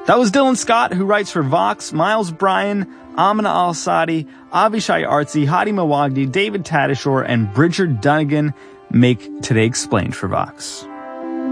That was Dylan Scott, who writes for Vox, Miles Bryan, Amina Al-Sadi, Avishai Artsy, Hadi Mawagdi, David Tadashore, and Bridger Dunnigan make Today Explained for Vox.